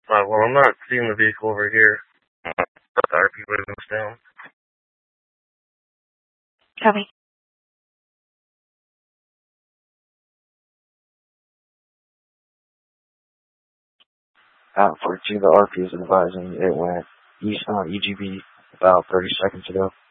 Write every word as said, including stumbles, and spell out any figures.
Uh, well, I'm not seeing the vehicle over here. Uh, the R P was down. Copy. Out fourteen, the R P is advising it went east on E G B about thirty seconds ago.